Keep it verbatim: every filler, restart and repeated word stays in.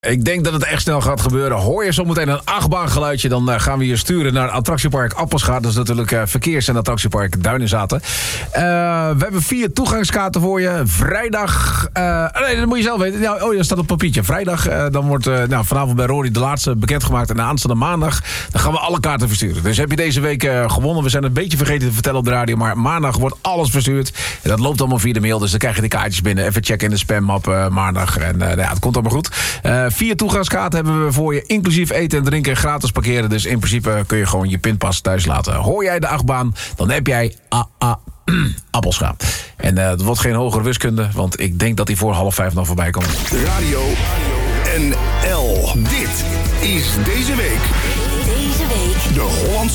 Ik denk dat het echt snel gaat gebeuren. Hoor je zometeen een achtbaangeluidje, dan uh, gaan we je sturen naar attractiepark Appelscha. Dat is natuurlijk uh, verkeers- en attractiepark Duinenzaten. Uh, we hebben vier toegangskaarten voor je. Vrijdag... Uh, nee, dat moet je zelf weten. Ja, oh, dat staat op papiertje. Vrijdag, uh, dan wordt uh, nou, vanavond bij Rory de laatste bekendgemaakt. En aanstaande maandag, dan gaan we alle kaarten versturen. Dus heb je deze week uh, gewonnen. We zijn een beetje vergeten te vertellen op de radio. Maar maandag wordt alles verstuurd. En dat loopt allemaal via de mail. Dus dan krijg je de kaartjes binnen. Even checken in de spammap uh, maandag. En uh, ja, het komt allemaal goed. Uh, Vier toegangskaarten hebben we voor je, inclusief eten en drinken, gratis parkeren. Dus in principe kun je gewoon je pinpas thuis laten. Hoor jij de achtbaan, dan heb jij A A Appelscha. En uh, het wordt geen hogere wiskunde, want ik denk dat hij voor half vijf nog voorbij komt. Radio N L. Dit is deze week. Deze week. De Hollandse